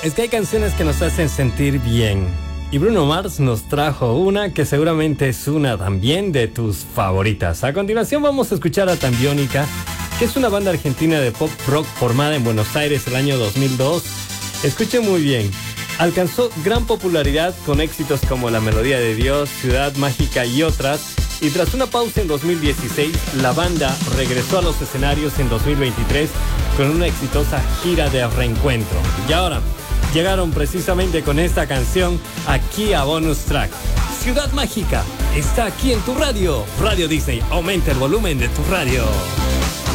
Es que hay canciones que nos hacen sentir bien. Y Bruno Mars nos trajo una que seguramente es una también de tus favoritas. A continuación vamos a escuchar a Tambiónica, que es una banda argentina de pop rock formada en Buenos Aires el año 2002. Escuchen muy bien. Alcanzó gran popularidad con éxitos como La Melodía de Dios, Ciudad Mágica y otras. Y tras una pausa en 2016, la banda regresó a los escenarios en 2023 con una exitosa gira de reencuentro. Y ahora llegaron precisamente con esta canción aquí a Bonus Track. Ciudad Mágica está aquí en tu radio. Radio Disney, aumenta el volumen de tu radio.